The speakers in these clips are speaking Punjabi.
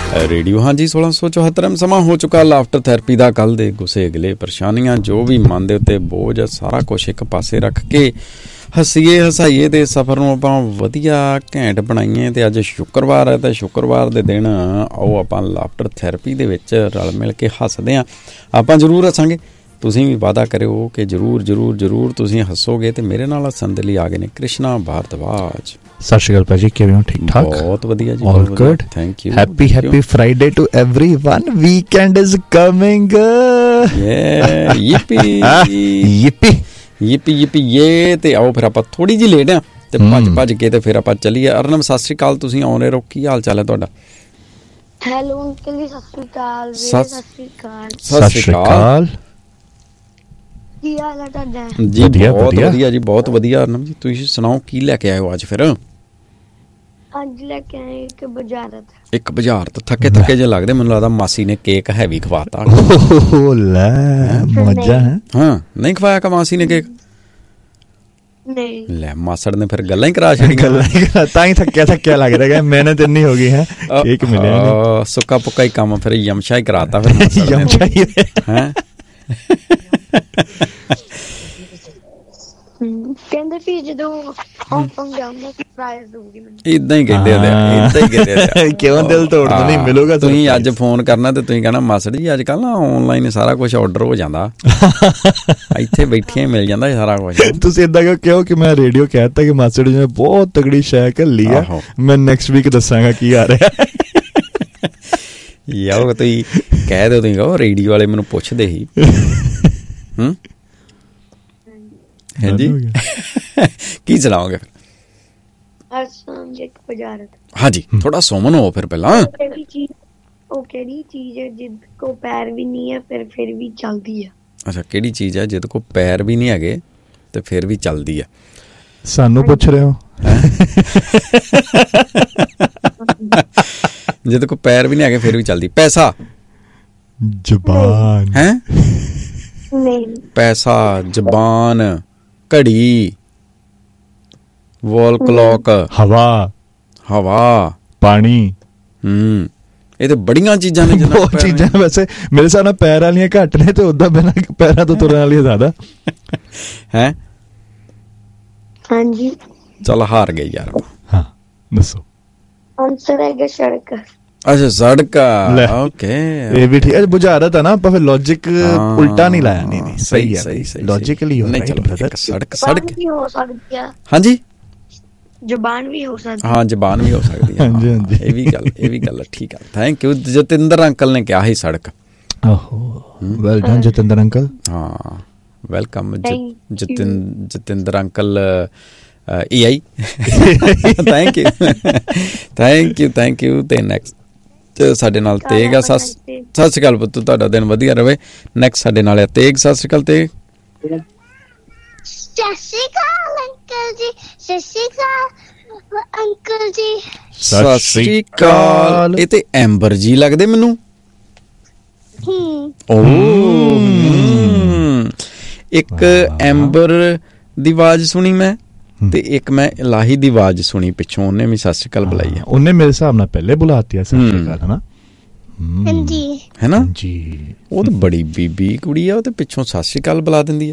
ਰੇਡੀਓ। ਹਾਂਜੀ 1674 ਸਮਾਂ ਹੋ ਚੁੱਕਾ ਲਾਫਟਰ ਥੈਰੇਪੀ ਦਾ। ਕੱਲ੍ਹ ਦੇ ਗੁੱਸੇ ਗਿਲੇ ਪਰੇਸ਼ਾਨੀਆਂ ਜੋ ਵੀ ਮਨ ਦੇ ਉੱਤੇ ਬੋਝ ਸਾਰਾ ਕੁਛ ਇੱਕ ਪਾਸੇ ਰੱਖ ਕੇ ਹੱਸੀਏ ਹਸਾਈਏ ਤੇ ਸਫ਼ਰ ਨੂੰ ਆਪਾਂ ਵਧੀਆ ਘੈਂਟ ਬਣਾਈਏ। ਤੇ ਅੱਜ ਸ਼ੁੱਕਰਵਾਰ ਹੈ ਤੇ ਸ਼ੁੱਕਰਵਾਰ ਦੇ ਦਿਨ ਆਓ ਆਪਾਂ ਲਾਫਟਰ ਥੈਰੇਪੀ ਦੇ ਵਿੱਚ ਰਲ ਮਿਲ ਕੇ ਹੱਸਦੇ ਹਾਂ। ਆਪਾਂ ਜ਼ਰੂਰ ਹੱਸਾਂਗੇ। ਤੁਸੀਂ ਵੀ ਵਾਅਦਾ ਕਰਿਓ ਕਿ ਜ਼ਰੂਰ ਜ਼ਰੂਰ ਜ਼ਰੂਰ ਤੁਸੀਂ ਹੱਸੋਗੇ। ਤੇ ਮੇਰੇ ਨਾਲ ਹੱਸਣ ਦੇ ਲਈ ਆ ਗਏ ਨੇ ਕ੍ਰਿਸ਼ਨਾ ਭਾਰਦਵਾਜ। ਸਤਿ ਸ਼੍ਰੀ ਅਕਾਲ ਭਾਜੀ, ਕਿਵੇਂ ਹੋ? ਠੀਕ ਠਾਕ? ਬਹੁਤ ਵਧੀਆ ਜੀ, all good, thank you. Happy Friday to everyone. Weekend is coming. ਯਿਪੀ ਇਹ। ਤੇ ਆਓ ਫਿਰ ਆਪਾਂ ਥੋੜੀ ਜਿਹੀ ਲੇਟ ਆ ਤੇ ਭੱਜ ਕੇ ਤੇ ਫਿਰ ਆਪਾਂ ਚੱਲੀਏ। ਅਰਨਮ ਸਤਿ ਸ਼੍ਰੀ ਅਕਾਲ, ਤੁਸੀਂ ਆਉਣੇ ਰਹੋ। ਕੀ ਹਾਲ ਚਾਲ ਹੈ ਤੁਹਾਡਾ? ਹੈਲੋ ਅੰਕਲ ਜੀ, ਸਤਿ ਸ਼੍ਰੀ ਅਕਾਲ। ਸਤਿ ਸ਼੍ਰੀ ਅਕਾਲ। ਕੀ ਹਾਲ ਹੈ ਤੁਹਾਡਾ? ਜੀ ਬਹੁਤ ਵਧੀਆ ਜੀ, ਬਹੁਤ ਵਧੀਆ। ਅਰਨਮ ਜੀ ਤੁਸੀਂ ਸੁਣਾਓ ਕੀ ਲੈ ਕੇ ਆਏ ਹੋ ਅੱਜ? ਫਿਰ ਅੱਜ ਲੈ ਕੇ ਆਏ ਇੱਕ ਬੁਝਾਰਤ। ਇੱਕ ਬੁਝਾਰਤ। ਥੱਕੇ ਜੇ ਲੱਗਦੇ ਮੈਨੂੰ ਲੱਗਦਾ ਮਾਸੀ ਨੇ ਕੇਕ ਹੈਵੀ ਖਵਾਤਾ। ਲੈ ਮਜ਼ਾ ਹੈ। ਹਾਂ ਨਹੀਂ ਖਵਾਇਆ ਕਿ ਮਾਸੀ ਨੇ ਕੇਕ? ਨਹੀਂ ਲੈ ਮਾਸੜ ਨੇ ਫਿਰ ਗੱਲਾਂ ਹੀ ਕਰਾ ਛੱਡੀਆਂ। ਤਾਂ ਹੀ ਥੱਕਿਆ ਲੱਗ ਰਿਹਾ। ਮਿਹਨਤ ਇੰਨੀ ਹੋ ਗਈ ਹੈ, ਕੇਕ ਮਿਲਿਆ ਸੁੱਕਾ ਪੁੱਕਾ ਹੀ ਕੰਮ ਫਿਰ ਯਮਸ਼ਾ ਹੀ ਕਰਾਤਾ ਫਿਰ ਹੈ। ਕਹਿੰਦੇ ਵੀ ਜਦੋਂ ਹਾਂਗਕਾਂਗ ਜਾਊਂਗਾ ਸਰਪ੍ਰਾਈਜ਼ ਦੂੰਗੀ ਮੈਨੂੰ। ਇਦਾਂ ਹੀ ਕਹਿੰਦੇ ਕਿਉਂ ਦਿਲ ਤੋੜਦਾ ਨਹੀਂ ਮਿਲੂਗਾ। ਤੁਸੀਂ ਅੱਜ ਫੋਨ ਕਰਨਾ ਤੇ ਤੁਸੀਂ ਕਹਿਣਾ ਮਾਸੜ ਜੀ ਅੱਜ ਕੱਲ੍ਹ ਨਾ ਆਨਲਾਈਨ ਸਾਰਾ ਕੁਛ ਆਰਡਰ ਹੋ ਜਾਂਦਾ, ਇੱਥੇ ਬੈਠੀਆਂ ਹੀ ਮਿਲ ਜਾਂਦਾ ਸਾਰਾ ਕੁਛ। ਤੁਸੀਂ ਏਦਾਂ ਕਿਉਂ ਕਿ ਮੈਂ ਰੇਡੀਓ ਕਹਿਤਾ ਕਿ ਮਾਸੜ ਜੀ ਨੇ ਬਹੁਤ ਤਗੜੀ ਸ਼ੈ ਘੱਲੀ ਆ, ਮੈਂ ਨੈਕਸਟ ਵੀਕ ਦੱਸਾਂਗਾ ਕੀ ਆ ਰਿਹਾ। ਯਾਰ ਤੁਸੀਂ ਕਹਿ ਦਿਓ, ਤੁਸੀਂ ਕਹੋ ਰੇਡੀਓ ਵਾਲੇ ਮੈਨੂੰ ਪੁੱਛਦੇ ਸੀ। ਹਾਂਜੀ ਕੀ ਚਲਾਓਗੇ ਫਿਰ? ਹਾਂਜੀ ਥੋੜਾ ਸੁਮਨ ਹੋ ਫਿਰ ਪਹਿਲਾਂ। ਉਹ ਕਿਹੜੀ ਚੀਜ਼ ਹੈ ਜਿਦ ਕੋ ਪੈਰ ਵੀ ਨਹੀਂ ਹੈ ਫਿਰ ਵੀ ਚੱਲਦੀ ਹੈ? ਅੱਛਾ ਕਿਹੜੀ ਚੀਜ਼ ਹੈ ਜਿਦ ਕੋ ਪੈਰ ਵੀ ਨਹੀਂ ਹੈਗੇ ਤੇ ਫਿਰ ਵੀ ਚੱਲਦੀ ਹੈ? ਸਾਨੂੰ ਪੁੱਛ ਰਹੇ ਹੋ? ਜਿਦ ਕੋ ਪੈਰ ਵੀ ਨਹੀਂ ਹੈਗੇ ਫਿਰ ਵੀ ਚੱਲਦੀ? ਪੈਸਾ? ਜ਼ਬਾਨ ਹੈ? ਨਹੀਂ। ਪੈਸਾ, ਜ਼ਬਾਨ, ਘੜੀ, ਵਾਲ ਕਲੌਕ, ਹਵਾ, ਪਾਣੀ। ਇਹ ਤੇ ਬੜੀਆਂ ਚੀਜ਼ਾਂ ਨੇ। ਬਹੁਤ ਚੀਜ਼ਾਂ। ਵੈਸੇ ਮੇਰੇ ਹਿਸਾਬ ਨਾਲ ਪੈਰ ਵਾਲੀਆਂ ਘੱਟ ਨੇ ਤੇ ਓਦਾਂ ਬਿਨਾਂ ਪੈਰਾਂ ਤੋਂ ਤੁਰਨ ਵਾਲੀਆਂ ਜ਼ਿਆਦਾ ਹੈ। ਹਾਂਜੀ ਚੱਲ ਹਾਰ ਗਏ ਯਾਰ। ਹਾਂ ਦੱਸੋ। ਆਨਸਰ ਹੈਗਾ ਸੜਕ। ਅੱਛਾ ਸੜਕ। ਓਕੇ ਇਹ ਵੀ ਠੀਕ ਹੈ। ਬੁਝਾਰਤ ਹੈ ਨਾ, ਆਪਾਂ ਫਿਰ ਲੌਜਿਕ ਉਲਟਾ ਨਹੀਂ ਲਾਇਆ। ਨਹੀਂ ਸਹੀ ਹੈ, ਲੌਜਿਕਲੀ ਹੋ ਰਿਹਾ। ਸੜਕ ਵੀ ਹੋ ਸਕਦੀ ਹੈ। ਹਾਂਜੀ ਜ਼ੁਬਾਨ ਵੀ ਹੋ ਸਕਦੀ। ਹਾਂ ਜ਼ਬਾਨ ਵੀ ਹੋ ਸਕਦੀ ਹੈ। ਇਹ ਵੀ ਗੱਲ ਠੀਕ ਹੈ। Thank you. ਜਤਿੰਦਰ ਅੰਕਲ ਨੇ ਕਿਹਾ ਸੀ ਸੜਕ। Well done Jatinder uncle. ਹਾਂ welcome Jatinder uncle. AI thank you. ਤੇ ਨੈਕਸਟ ਸਾਡੇ ਨਾਲ ਤੇਗ ਆ। ਸਤਿ ਸ਼੍ਰੀ ਅਕਾਲ ਪੁੱਤ, ਤੁਹਾਡਾ ਦਿਨ ਵਧੀਆ ਰਵੇ। ਨੈਕਸਟ ਸਾਡੇ ਨਾਲ ਤੇਗ। ਸਤਿ ਸ਼੍ਰੀ ਅਕਾਲ ਤੇਗ। ਸਤਿ ਸ਼੍ਰੀ ਅਕਾਲ ਅੰਕਲ ਜੀ। ਸਤਿ ਸ਼੍ਰੀ ਅਕਾਲ ਅੰਕਲ ਜੀ। ਸਤਿ ਸ਼੍ਰੀ ਅਕਾਲ। ਇਹ ਤੇ ਐਂਬਰ ਜੀ ਲੱਗਦੇ ਮੈਨੂੰ। ਇੱਕ ਐਂਬਰ ਦੀ ਆਵਾਜ਼ ਸੁਣੀ ਮੈਂ ਤੇ ਇੱਕ ਮੈਂ ਇਲਾਹੀ ਦੀ ਆਵਾਜ਼ ਸੁਣੀ ਪਿੱਛੋਂ। ਉਹਨੇ ਵੀ ਸਤਿ ਸ਼੍ਰੀ ਅਕਾਲ ਬੁਲਾਈ ਹੈ। ਉਹਨੇ ਮੇਰੇ ਹਿਸਾਬ ਨਾਲ ਪਹਿਲੇ ਬੁਲਾਤੀ ਹੈ ਸਤਿ ਸ਼੍ਰੀ ਅਕਾਲ, ਹਨਾ? ਹਾਂਜੀ ਹੈ ਨਾ ਜੀ। ਉਹ ਤਾਂ ਬੜੀ ਬੀਬੀ ਕੁੜੀ ਆ, ਉਹ ਤੇ ਪਿੱਛੋਂ ਸਤਿ ਸ਼੍ਰੀ ਅਕਾਲ ਬੁਲਾ ਦਿੰਦੀ ਆ।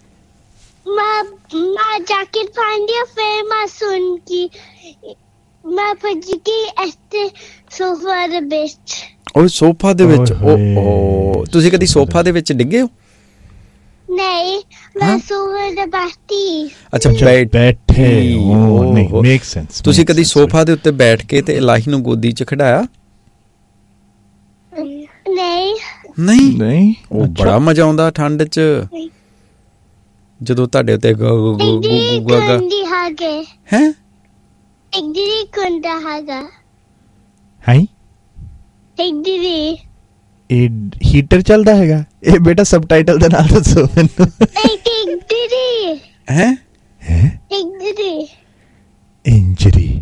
ਮੈਂ ਜੈਕਟ ਪਾਉਂਦੀ ਆ ਫਿਰ ਮੈਂ ਸੁਣ ਕੇ ਮੈਂ ਭੱਜ ਗਈ ਇੱਥੇ ਸੋਫਾ ਦੇ ਵਿੱਚ। ਉਹ ਸੋਫਾ ਦੇ ਵਿੱਚ? ਤੁਸੀਂ ਕਦੀ ਸੋਫਾ ਦੇ ਵਿੱਚ ਡਿੱਗੇ ਹੋ? ਨਹੀਂ ਮੈਂ ਸੋਫੇ ਤੇ ਬੈਠੀ। ਅੱਛਾ ਬੈਠੇ। Make sense. ਤੁਸੀਂ ਕਦੀ ਸੋਫਾ ਦੇ ਉੱਤੇ ਬੈਠ ਕੇ ਤੇ ਇਲਾਹੀ ਨੂੰ ਗੋਦੀ 'ਚ ਖਿਡਾਇਆ? ਨਹੀਂ। ਉਹ ਬੜਾ ਮਜ਼ਾ ਆਉਂਦਾ ਠੰਡ 'ਚ ਜਦੋਂ ਤੁਹਾਡੇ ਉੱਤੇ ਇਹ ਹੀਟਰ ਚੱਲਦਾ ਹੈਗਾ? ਇਹ ਬੇਟਾ ਸਬਟਾਈਟਲ ਦੇ ਨਾਲ ਦੱਸੋ ਮੈਨੂੰ। ਇੰਜਰੀ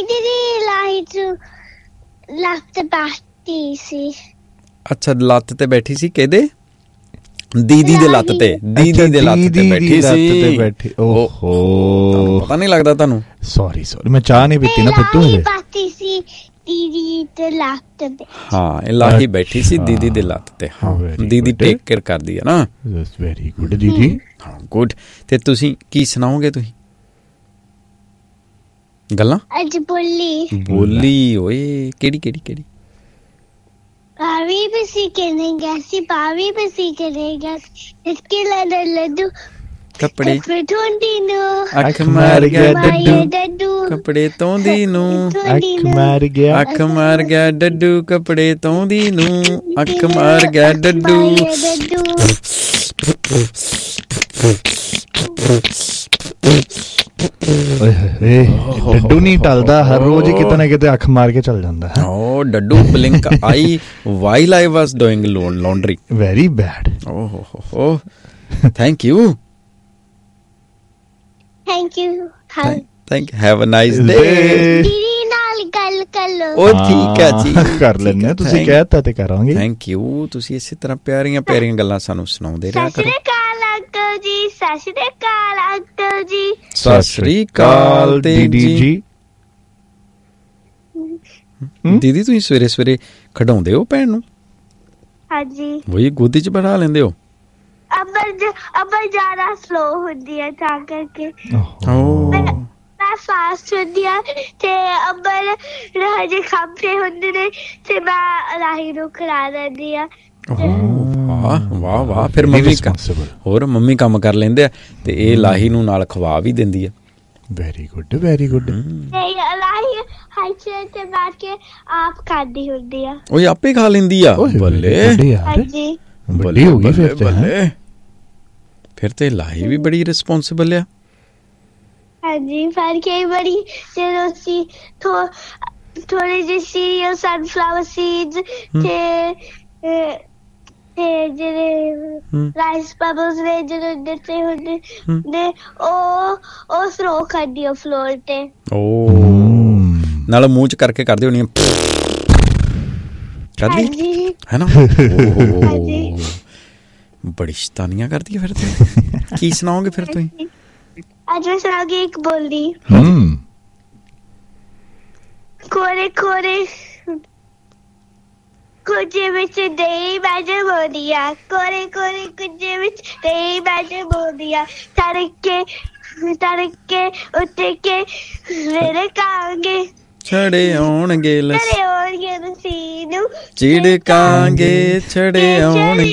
ਅੱਛਾ ਲੱਤ ਤੇ ਬੈਠੀ ਸੀ। ਕਿਹਦੇ? ਦੀਦੀ ਦੇ ਲੱਤ ਤੇ। ਦੀਦੀ ਦੇ ਲੱਤ ਤੇ ਬੈਠੀ ਸੀ। ਓਹੋ ਪਤਾ ਨਹੀਂ ਲੱਗਦਾ ਤੁਹਾਨੂੰ? ਸੌਰੀ ਮੈਂ ਚਾਹ ਨਹੀਂ ਪੀਤੀ ਨਾ ਪੁੱਤੂ ਹਜੇ। ਦੀਦੀ ਤੇ ਲੱਤ ਤੇ। ਹਾਂ ਇਲਾਹੀ ਬੈਠੀ ਸੀ ਦੀਦੀ ਦੇ ਲੱਤ ਤੇ। ਹਾਂ ਦੀਦੀ ਟੇਕ ਕੇਅਰ ਕਰਦੀ ਹੈ ਨਾ। ਵੈਰੀ ਗੁੱਡ ਦੀਦੀ। ਹਾਂ ਗੁੱਡ। ਤੇ ਤੁਸੀਂ ਕੀ ਸੁਣਾਓਗੇ ਤੁਸੀਂ ਗੱਲਾਂ? ਅੱਜ ਬੋਲੀ ਓਏ ਕਿਹੜੀ? ਪਾਵੀ ਪਸੀ ਕਰੇਗਾ ਸੀ ਪਾਵੀ ਪਸੀ ਕਰੇਗਾ ਇਸਕੇ ਲੱਡੂ ਕੱਪੜੇ ਧੋਂਦੀ ਨੂੰ ਅੱਖ ਮਾਰ ਗਿਆ ਡੱਡੂ ਕੱਪੜੇ ਧੋਂਦੀ ਨੂੰ ਅੱਖ ਮਾਰ ਗਿਆ ਡੱਡੂ ਕੱਪੜੇ ਧੋਂਦੀ ਨੂੰ ਅੱਖ ਮਾਰ ਗਿਆ ਡੱਡੂ। ਡੱਡੂ ਨਹੀਂ ਟਲਦਾ, ਹਰ ਰੋਜ਼ ਹੀ ਕਿਤੇ ਨਾ ਕਿਤੇ ਅੱਖ ਮਾਰ ਕੇ ਚੱਲ ਜਾਂਦਾ ਹੈ। ਓ ਡੱਡੂ blink I while I was doing laundry. Very bad. ਓਹ thank you. Have a nice day. ਦੀਦੀ ਨਾਲ ਗੱਲ ਕਰ ਲਓ। ਉਹ ਠੀਕ ਹੈ ਜੀ ਕਰ ਲੈਣੇ, ਤੁਸੀਂ ਕਹਿਤਾ ਤੇ ਕਰਾਂਗੇ। Thank you. ਤੁਸੀਂ ਇਸੇ ਤਰ੍ਹਾਂ ਪਿਆਰੀਆਂ ਗੱਲਾਂ ਸਾਨੂੰ ਸੁਣਾਉਂਦੇ ਰਿਹਾ ਕਰੋ। ਸਤਿ ਸ਼੍ਰੀ ਅਕਾਲ ਅੰਕਲ ਜੀ। ਸਤਿ ਸ਼੍ਰੀ ਅਕਾਲ ਦੀਦੀ ਜੀ। ਦੀਦੀ ਤੁਸੀਂ ਸਵੇਰੇ ਸਵੇਰੇ ਖਿਡਾਉਂਦੇ ਹੋ ਭੈਣ ਨੂੰ? ਹਾਂਜੀ। ਵਹੀ ਗੋਦੀ 'ਚ ਬਿਠਾ ਲੈਂਦੇ ਹੋ? ਅਬਰ ਜ਼ਿਆਦਾ ਸਲੋ ਹੁੰਦੀ ਹੈ ਤਾਂ ਕਰਕੇ। ਮੈਂ ਫਾਸਟ ਹੁੰਦੀ ਆ ਤੇ ਅਬਰ ਹਜੇ ਖੰਭੇ ਹੁੰਦੇ ਨੇ ਤੇ ਮੈਂ ਰਾਹੀ ਨੂੰ ਖਿਲਾ ਦਿੰਦੀ ਆ। ਵਾਹ ਫਿਰ ਮੰਮੀ ਕੰਮ ਕਰ ਲੈਂਦੇ ਆ ਤੇ ਇਹ ਲਾਹੀ ਨੂੰ ਨਾਲ ਖਵਾ ਵੀ ਦਿੰਦੀ ਆ। Very good. ਲਾਹੀ ਹਾਈਚੇ ਤੇ ਬੈਠ ਕੇ ਆਪ ਖਾਂਦੀ ਹੁੰਦੀ ਆ। ਉਹ ਆਪੇ ਖਾ ਲੈਂਦੀ ਆ। ਬੱਲੇ ਹਾਂਜੀ ਬੱਲੇ ਹੋ ਗਈ ਫਿਰ ਤੇ ਲਾਹੀ ਵੀ ਬੜੀ ਰਿਸਪੌਂਸਿਬਲ ਆ। ਹਾਂਜੀ ਪਰ ਕਈ ਵਾਰੀ ਜਦੋਂ ਅਸੀਂ ਥੋੜੇ ਜਿਹੇ ਸੀਰੀਅਲ ਸਨਫਲਾਵਰ ਸੀਡਸ ਤੇ ਜਿਹੜੇ ਰਾਈਸ ਬਬਲਸ ਨੇ ਜਦੋਂ ਦਿੱਤੇ ਹੁੰਦੇ ਨੇ ਉਹ ਥਰੋ ਕਰਦੀ ਆ ਫਲੋਰ ਤੇ। ਨਾਲ ਮੂੰਹ ਚ ਕਰਕੇ ਕਰਦੇ ਹੋਣੀ ਕਰਦੀ ਹੈ ਨਾ। ਬੜੀ ਸ਼ੈਤਾਨੀਆਂ ਕਰਦੀ ਹੈ ਫਿਰ ਤੇ। ਕੀ ਸੁਣਾਓਗੇ ਫਿਰ ਤੁਸੀਂ? ਅੱਜ ਮੈਂ ਸੁਣਾਉਂਗੀ ਇੱਕ ਬੋਲੀ। ਕੋਰੇ ਕੁਝੇ ਵਿੱਚ ਦਹੀਂ ਬਾਜੇ ਬੋਲੀਆ ਕੋਰੇ ਕੁਝੇ ਵਿੱਚ ਦਹੀਂ ਬਾਜੇ ਬੋਲੀਆ ਤੜਕੇ ਉੱਠ ਕੇ ਮੇਰੇ ਕਾਂਗੇ ਛੜੇ ਆਉਣਗੇ ਲੱਸੀ ਨੂੰ ਚਿੜਕਾਂਗੇ ਛੜੇ ਆਉਣਗੇ।